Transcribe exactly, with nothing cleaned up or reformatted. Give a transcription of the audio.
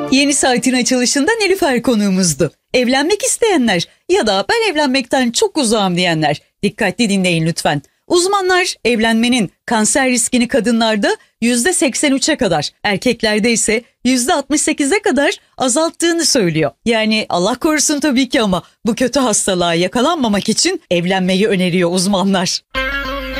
Yeni saatin açılışında Nilüfer konuğumuzdu. Evlenmek isteyenler ya da ben evlenmekten çok uzağım diyenler dikkatli dinleyin lütfen. Uzmanlar evlenmenin kanser riskini kadınlarda yüzde seksen üçe kadar, erkeklerde ise yüzde altmış sekize kadar azalttığını söylüyor. Yani Allah korusun tabii ki ama bu kötü hastalığa yakalanmamak için evlenmeyi öneriyor uzmanlar.